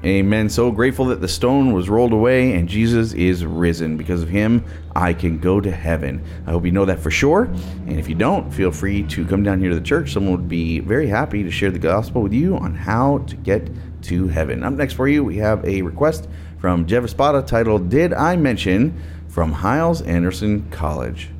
Amen. So grateful that the stone was rolled away and Jesus is risen. Because of him, I can go to heaven. I hope you know that for sure. And if you don't, feel free to come down here to the church. Someone would be very happy to share the gospel with you on how to get to heaven. Up next for you, we have a request from Jeff Espada titled, Did I Mention, from Hyles Anderson College.